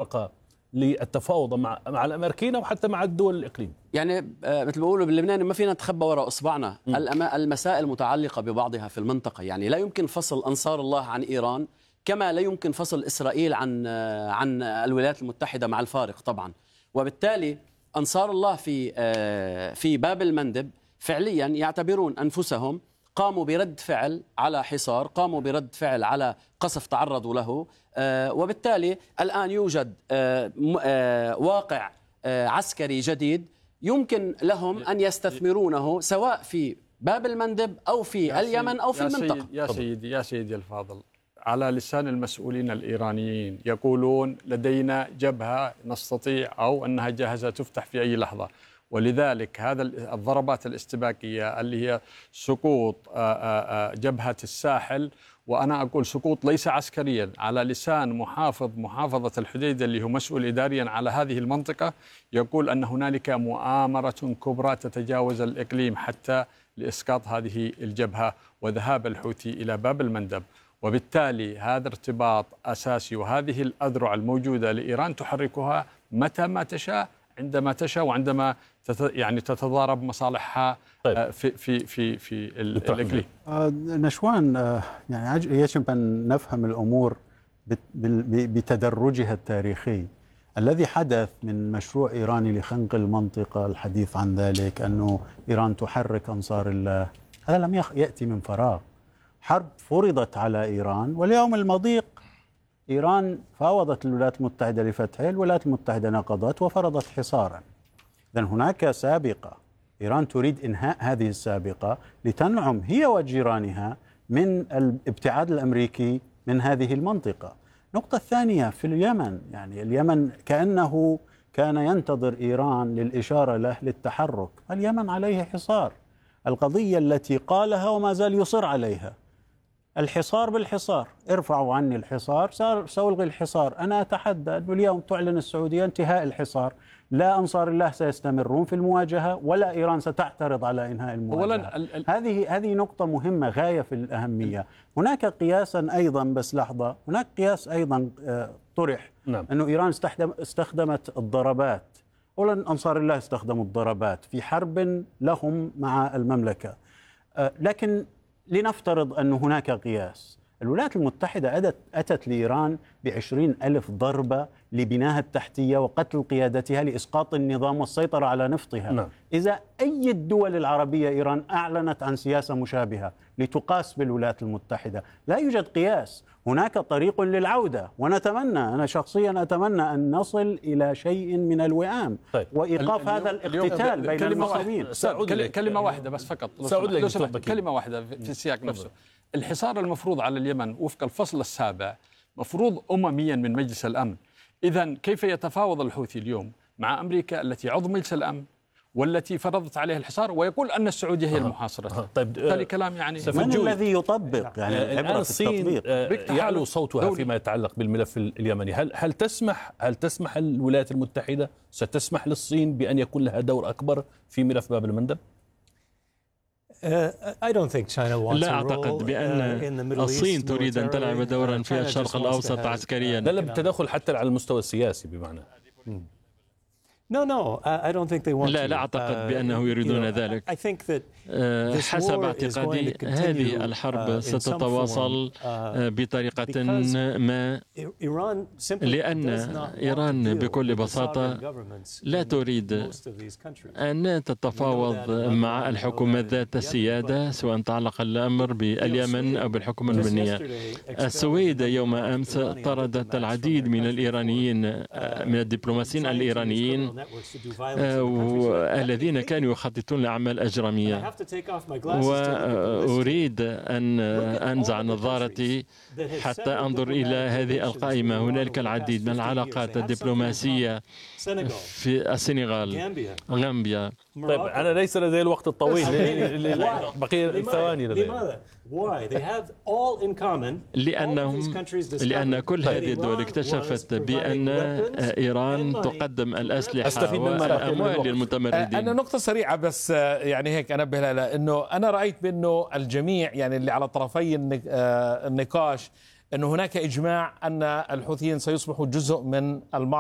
ورقة للتفاوض مع الأمريكيين وحتى مع الدول الإقليم؟ يعني مثل ما بيقولوا باللبناني ما فينا نتخبى وراء إصبعنا. المسائل متعلقة ببعضها في المنطقة، يعني لا يمكن فصل أنصار الله عن إيران، كما لا يمكن فصل إسرائيل عن الولايات المتحدة، مع الفارق طبعا. وبالتالي أنصار الله في باب المندب فعليا يعتبرون أنفسهم قاموا برد فعل على حصار، قاموا برد فعل على قصف تعرضوا له، وبالتالي الآن يوجد واقع عسكري جديد يمكن لهم أن يستثمرونه سواء في باب المندب أو في اليمن أو في المنطقة. يا سيدي الفاضل، على لسان المسؤولين الإيرانيين يقولون لدينا جبهة نستطيع أو أنها جاهزة تفتح في أي لحظة، ولذلك هذا الضربات الاستباكية اللي هي سقوط جبهة الساحل، وأنا أقول سقوط ليس عسكريا، على لسان محافظة الحديدة اللي هو مسؤول إداريا على هذه المنطقة، يقول أن هنالك مؤامرة كبرى تتجاوز الإقليم حتى لإسقاط هذه الجبهة وذهاب الحوثي إلى باب المندب. وبالتالي هذا ارتباط أساسي، وهذه الأذرع الموجودة لإيران تحركها متى ما تشاء عندما تشاء وعندما تتضارب مصالحها في الإقليم. نشوان، يعني يجب أن نفهم الأمور بتدرجها التاريخي. الذي حدث من مشروع إيراني لخنق المنطقة، الحديث عن ذلك أنه إيران تحرك أنصار الله، هذا لم يأتي من فراغ. حرب فرضت على إيران، واليوم المضيق إيران فاوضت الولايات المتحدة لفتحه، الولايات المتحدة نقضت وفرضت حصارا. إذن هناك سابقة، إيران تريد إنهاء هذه السابقة لتنعم هي وجيرانها من الابتعاد الأمريكي من هذه المنطقة. النقطة الثانية في اليمن، يعني اليمن كأنه كان ينتظر إيران للإشارة له للتحرك. اليمن عليه حصار، القضية التي قالها وما زال يصر عليها، الحصار بالحصار، ارفعوا عني الحصار سألغي الحصار. أنا أتحدى أنه اليوم تعلن السعودية انتهاء الحصار، لا أنصار الله سيستمرون في المواجهة ولا إيران ستعترض على إنهاء المواجهة. هذه نقطة مهمة غاية في الأهمية. هناك قياسا أيضا، بس لحظة، هناك قياس أيضا طرح، أنه إيران استخدمت الضربات، أولا أنصار الله استخدموا الضربات في حرب لهم مع المملكة. لكن لنفترض أن هناك قياس. الولايات المتحدة أتت لإيران ب20,000 ضربة لبناها التحتية وقتل قيادتها لإسقاط النظام والسيطرة على نفطها. إذا أي الدول العربية إيران أعلنت عن سياسة مشابهة لتقاس بالولايات المتحدة، لا يوجد قياس. هناك طريق للعودة، ونتمنى، أنا شخصيا أتمنى أن نصل إلى شيء من الوئام وإيقاف هذا الاقتتال بين المسلمين. كلمة واحدة بس فقط، كلمة واحدة في السياق نفسه. الحصار المفروض على اليمن وفق الفصل السابع مفروض أمميا من مجلس الأمن. إذن كيف يتفاوض الحوثي اليوم مع أمريكا التي عضو مجلس الأمن والتي فرضت عليه الحصار، ويقول أن السعودية هي المحاصرة؟ طيب، هذا كلام يعني من الذي يطبق؟ يعني الآن الصين يعلو صوتها فيما يتعلق بالملف اليمني. هل تسمح الولايات المتحدة، ستسمح للصين بأن يكون لها دور أكبر في ملف باب المندب؟ لا أعتقد بأن الصين تريد أن تلعب دورا في الشرق الأوسط عسكريا، لا بالتدخل حتى على المستوى السياسي بمعنى. لا أعتقد بأنهم يريدون ذلك. حسب اعتقادي هذه الحرب ستتواصل بطريقة ما، لأن إيران بكل بساطة لا تريد أن تتفاوض مع الحكومة ذات السيادة، سواء تعلق الأمر باليمن أو بالحكومة اللبنانية. السويد يوم أمس طردت العديد من الإيرانيين، من الدبلوماسيين الإيرانيين الذين كانوا يخططون لأعمال أجرامية. وأريد أن أنزع نظارتي حتى أنظر إلى هذه القائمة. هنالك العديد من العلاقات الدبلوماسية في السنغال، غامبيا. طيب، أنا ليس لدي الوقت الطويل، بقي ثواني لدي. لأن كل هذه الدول اكتشفت بأن إيران تقدم الأسلحة والأموال للمتمردين. أنا نقطة سريعة بس، يعني هيك أنبه لها، إنه أنا رأيت بأنه الجميع، يعني اللي على طرفي النقاش، أنه هناك إجماع أن الحوثيين سيصبحوا جزء من المعركة